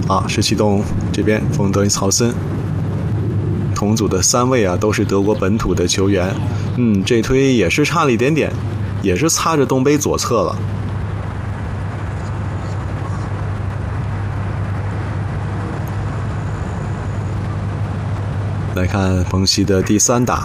啊，是启动这边冯德林斯豪森。同组的3位啊都是德国本土的球员，这推也是差了一点点，也是擦着东北左侧了。来看冯曦的第3打。